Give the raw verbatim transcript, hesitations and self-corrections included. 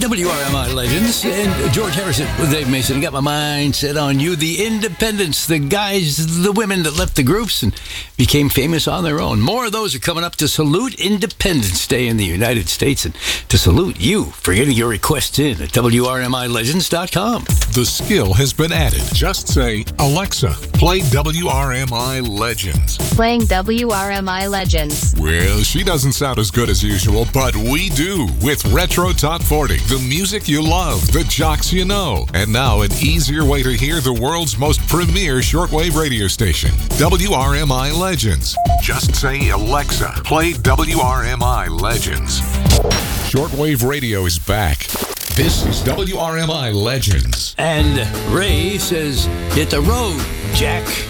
W R M I Legends and George Harrison with Dave Mason. I got my mind set on you. The independents, the guys, the women that left the groups and became famous on their own. More of those are coming up to salute Independence Day in the United States and to salute you for getting your requests in at W R M I legends dot com. The skill has been added. Just say, Alexa, play W R M I Legends. Playing W R M I Legends. Well, she doesn't sound as good as usual, but we do with Retro Top forty, the music you love, the jocks you know. And now an easier way to hear the world's most premier shortwave radio station, W R M I Legends. Just say, Alexa, play W R M I Legends. Shortwave radio is back. This is W R M I Legends. And Ray says, hit the road, Jack.